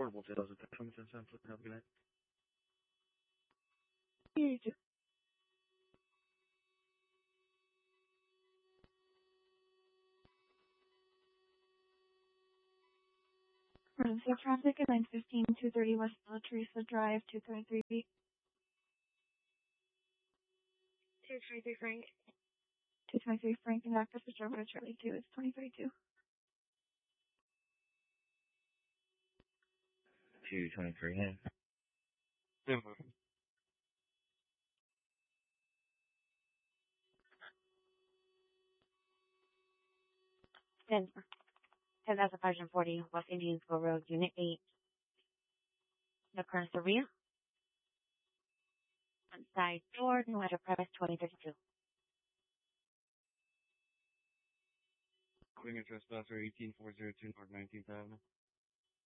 Portable 2010 please have a good night. You too. Emergency traffic at 9:15, 230 West La Teresa Drive, 223B. 223 Frank. 223 Frank and Active Switch over to Charlie 2. It's 2032. 223 in. Denver. Denver. 10,540 West Indian School Road, Unit 8. The current area. On side door, no address, 2032. Queen of Trespasser 18402 North 19th Avenue.